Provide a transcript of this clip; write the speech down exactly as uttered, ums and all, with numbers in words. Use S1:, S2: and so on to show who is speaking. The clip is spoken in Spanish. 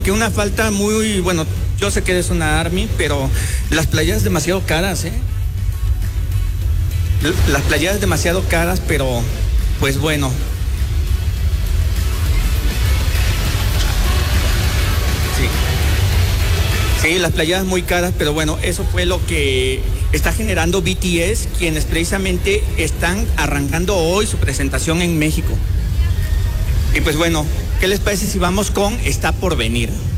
S1: Que una falta muy, bueno, yo sé que eres una ARMY, pero las playas demasiado caras, ¿eh? Las playas demasiado caras, pero pues bueno. Sí. Sí, las playas muy caras, pero bueno, eso fue lo que está generando B T S, quienes precisamente están arrancando hoy su presentación en México. Y pues bueno, ¿qué les parece si vamos con Está por venir?